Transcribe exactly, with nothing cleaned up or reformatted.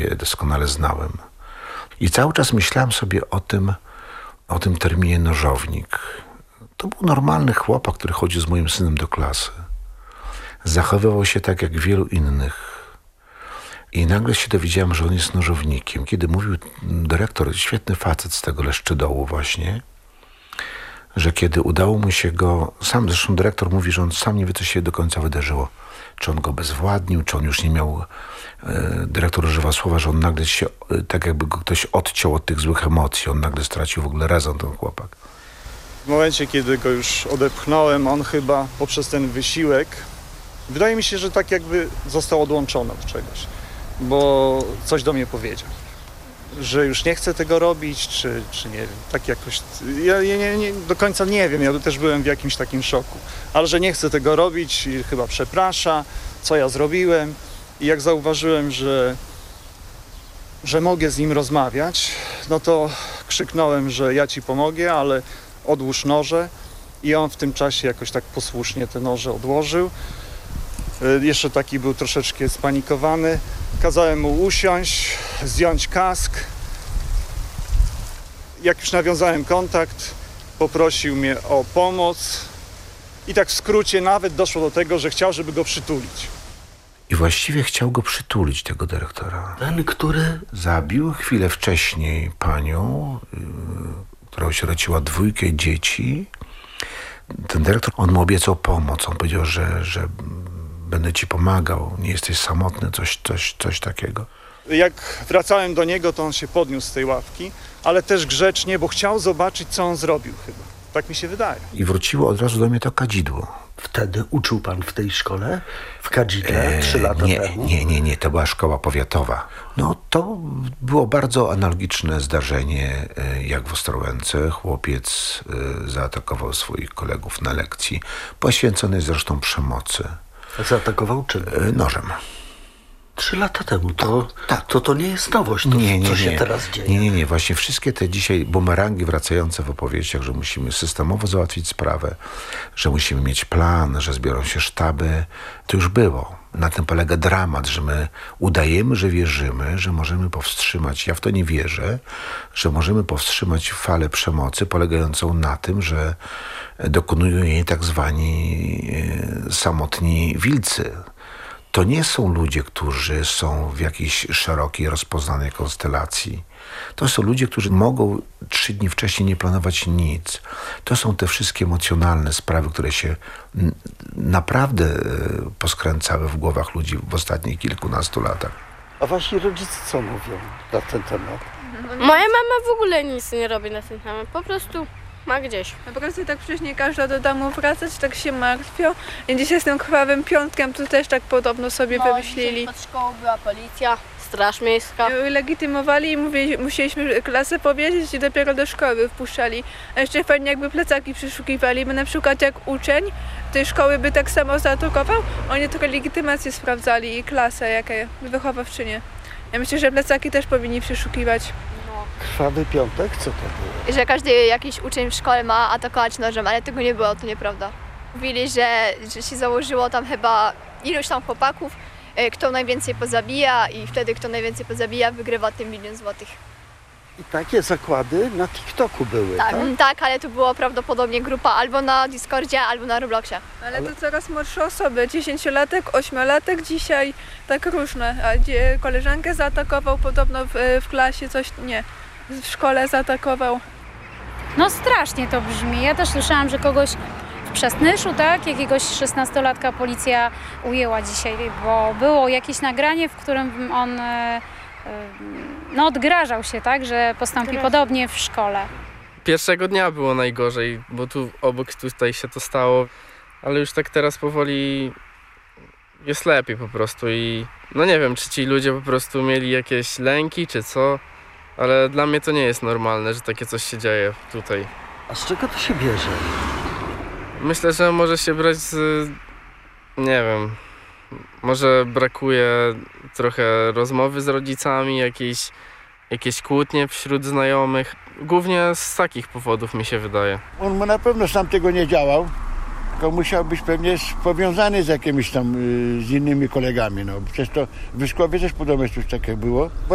je doskonale znałem. I cały czas myślałem sobie o tym, o tym terminie nożownik. To był normalny chłopak, który chodził z moim synem do klasy. Zachowywał się tak jak wielu innych. I nagle się dowiedziałem, że on jest nożownikiem. Kiedy mówił dyrektor, świetny facet z tego Leszczydołu właśnie, że kiedy udało mu się go, sam zresztą dyrektor mówi, że on sam nie wie, co się do końca wydarzyło. Czy on go bezwładnił, czy on już nie miał, e, dyrektor używa słowa, że on nagle się, e, tak jakby go ktoś odciął od tych złych emocji, on nagle stracił w ogóle rezon, ten chłopak. W momencie, kiedy go już odepchnąłem, on chyba poprzez ten wysiłek, wydaje mi się, że tak jakby został odłączony od czegoś, bo coś do mnie powiedział. Że już nie chce tego robić, czy, czy nie wiem, tak jakoś, ja, ja nie, nie, do końca nie wiem, ja też byłem w jakimś takim szoku, ale że nie chce tego robić i chyba przeprasza, co ja zrobiłem i jak zauważyłem, że, że mogę z nim rozmawiać, no to krzyknąłem, że ja ci pomogę, ale odłóż noże i on w tym czasie jakoś tak posłusznie te noże odłożył. Jeszcze taki był troszeczkę spanikowany. Kazałem mu usiąść, zdjąć kask. Jak już nawiązałem kontakt, poprosił mnie o pomoc i tak w skrócie nawet doszło do tego, że chciał, żeby go przytulić. I właściwie chciał go przytulić, tego dyrektora. Ten, który zabił chwilę wcześniej panią, yy, która osierociła dwójkę dzieci. Ten dyrektor, on mu obiecał pomoc. On powiedział, że, że będę ci pomagał, nie jesteś samotny, coś, coś, coś takiego. Jak wracałem do niego, to on się podniósł z tej ławki, ale też grzecznie, bo chciał zobaczyć, co on zrobił chyba. Tak mi się wydaje. I wróciło od razu do mnie to kadzidło. Wtedy uczył pan w tej szkole? W kadzidle? Trzy lata nie, temu? Nie, nie, nie. To była szkoła powiatowa. No to było bardzo analogiczne zdarzenie jak w Ostrołęce. Chłopiec zaatakował swoich kolegów na lekcji, poświęconej zresztą przemocy. Zaatakował czym? Nożem. Trzy lata temu. To, tak. to, to nie jest nowość, to, nie, nie, co się nie. teraz dzieje. Nie, nie, nie. Właśnie wszystkie te dzisiaj bumerangi wracające w opowieściach, że musimy systemowo załatwić sprawę, że musimy mieć plan, że zbiorą się sztaby, to już było. Na tym polega dramat, że my udajemy, że wierzymy, że możemy powstrzymać, ja w to nie wierzę, że możemy powstrzymać falę przemocy polegającą na tym, że dokonują jej tak zwani samotni wilcy. To nie są ludzie, którzy są w jakiejś szerokiej, rozpoznanej konstelacji. To są ludzie, którzy mogą trzy dni wcześniej nie planować nic. To są te wszystkie emocjonalne sprawy, które się n- naprawdę poskręcały w głowach ludzi w ostatnich kilkunastu latach. A wasi rodzice co mówią na ten temat? Moja mama w ogóle nic nie robi na ten temat. Po prostu ma gdzieś. Po prostu tak wcześniej każda do domu wracać, tak się martwią. I dzisiaj z tym krwawym piątkiem to też tak podobno sobie No, wymyślili. Pod szkołą była policja, straż miejska. I legitymowali i mówili, musieliśmy klasę powiedzieć i dopiero do szkoły wpuszczali. A jeszcze fajnie jakby plecaki przeszukiwali, bo na przykład jak uczeń tej szkoły by tak samo zaatakował, oni tylko legitymację sprawdzali i klasę, jakie wychowawczynie. Ja myślę, że plecaki też powinni przeszukiwać. Krwawy piątek? Co to było? Że każdy jakiś uczeń w szkole ma atakować nożem, ale tego nie było, to nieprawda. Mówili, że, że się założyło tam chyba iluś tam chłopaków, kto najwięcej pozabija i wtedy kto najwięcej pozabija wygrywa ten milion złotych. I takie zakłady na TikToku były, Tak, tak? tak, ale to było prawdopodobnie grupa albo na Discordzie, albo na Robloxie. Ale to coraz młodsze osoby, dziesięciolatek, ośmiolatek dzisiaj, tak różne. A gdzie koleżankę zaatakował podobno w, w klasie, coś nie, w szkole zaatakował. No strasznie to brzmi. Ja też słyszałam, że kogoś w Przasnyszu, tak, jakiegoś szesnastolatka policja ujęła dzisiaj, bo było jakieś nagranie, w którym on e, e, no, odgrażał się, tak, że postąpi podobnie w szkole. Pierwszego dnia było najgorzej, bo tu obok tutaj się to stało, ale już tak teraz powoli jest lepiej po prostu i no nie wiem, czy ci ludzie po prostu mieli jakieś lęki, czy co, ale dla mnie to nie jest normalne, że takie coś się dzieje tutaj. A z czego to się bierze? Myślę, że może się brać z, nie wiem, może brakuje trochę rozmowy z rodzicami, jakiejś, jakieś kłótnie wśród znajomych. Głównie z takich powodów mi się wydaje. On na pewno sam tego nie działał, tylko musiał być pewnie powiązany z jakimiś tam, z innymi kolegami. No. Przecież to w Wyszkowie też podobno coś takiego było.